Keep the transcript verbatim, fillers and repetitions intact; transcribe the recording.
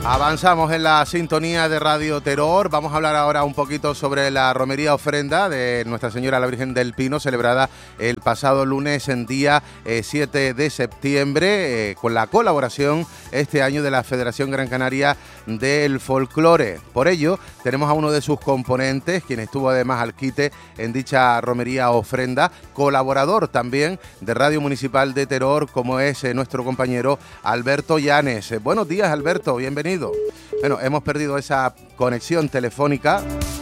Avanzamos en la sintonía de Radio Terror. Vamos a hablar ahora un poquito sobre la romería ofrenda de Nuestra Señora la Virgen del Pino, celebrada el pasado lunes en día eh, siete de septiembre, eh, con la colaboración este año de la Federación Gran Canaria del Folclore. Por ello, tenemos a uno de sus componentes, quien estuvo además al quite en dicha romería ofrenda, colaborador también de Radio Municipal de Terror, como es eh, nuestro compañero Alberto Llanes. Eh, buenos días, Alberto, bienvenido. Bueno, hemos perdido esa conexión telefónica.